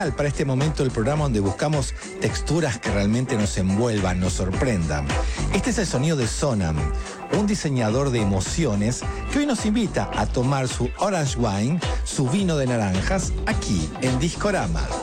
Para este momento del programa donde buscamos texturas que realmente nos envuelvan, nos sorprendan. Este es el sonido de Sonam, un diseñador de emociones que hoy nos invita a tomar su Orange Wine, su vino de naranjas, aquí en Discorama.